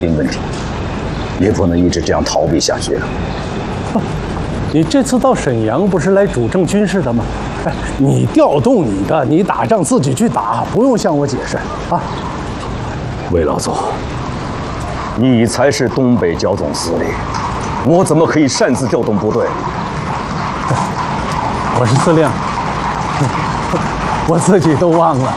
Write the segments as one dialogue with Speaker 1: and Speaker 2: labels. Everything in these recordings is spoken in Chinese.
Speaker 1: 问题，也不能一直这样逃避下去啊。
Speaker 2: 你这次到沈阳不是来主政军事的吗？哎，你调动你的，你打仗自己去打，不用向我解释啊。
Speaker 1: 魏老总，你才是东北剿总司令，我怎么可以擅自调动部队？
Speaker 2: 我是司令，我自己都忘了。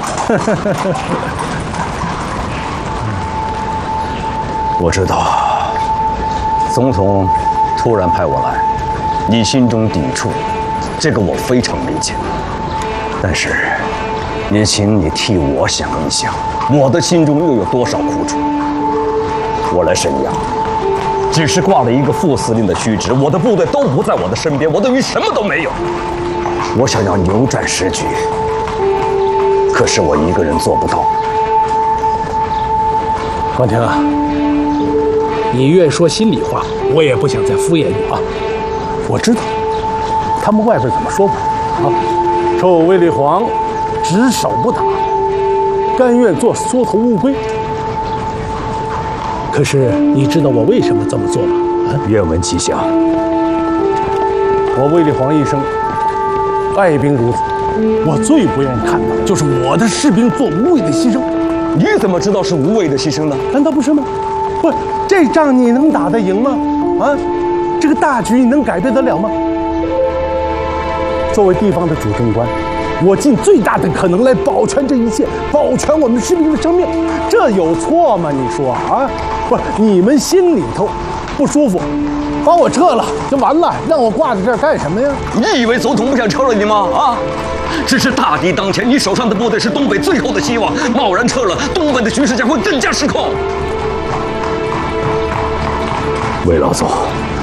Speaker 1: 我知道，总统突然派我来，你心中抵触，这个我非常理解。但是，也请你替我想一想，我的心中又有多少苦楚？我来沈阳，只是挂了一个副司令的虚职，我的部队都不在我的身边，我等于什么都没有。我想要扭转时局，可是我一个人做不到。
Speaker 2: 光庭啊，你越说心里话，我也不想再敷衍你啊。我知道他们外边怎么说我啊，说我卫立煌只守不打，甘愿做缩头乌龟。可是你知道我为什么这么做吗？
Speaker 1: 愿闻其详。
Speaker 2: 我卫立煌一生爱兵如子，我最不愿意看到的就是我的士兵做无谓的牺牲。
Speaker 1: 你怎么知道是无谓的牺牲呢？
Speaker 2: 难道不是吗？不，这仗你能打得赢吗？啊，这个大局你能改变得了吗？作为地方的主政官，我尽最大的可能来保全这一切，保全我们士兵的生命，这有错吗？你说啊？不，你们心里头不舒服，把我撤了就完了，让我挂在这儿干什么呀？
Speaker 1: 你以为总统不想撤了你吗？啊，只是大敌当前，你手上的部队是东北最后的希望，贸然撤了，东北的局势将会更加失控。魏老总，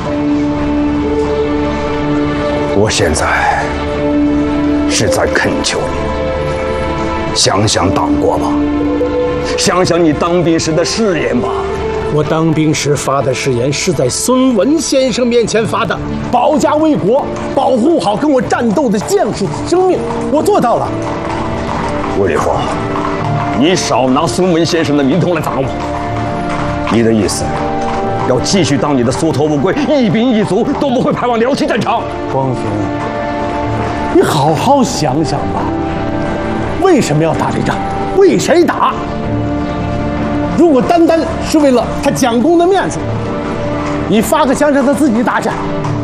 Speaker 1: 我现在是在恳求你，想想党国吧，想想你当兵时的誓言吧。
Speaker 2: 我当兵时发的誓言是在孙文先生面前发的，保家卫国，保护好跟我战斗的将士的生命，我做到了。
Speaker 1: 魏立煌，你少拿孙文先生的名头来砸我。你的意思，要继续当你的缩头乌龟，一兵一卒都不会派往辽西战场？
Speaker 2: 光庭，你好好想想吧，为什么要打这仗？为谁打？如果单单是为了他蒋公的面子，你发个枪让他自己打去，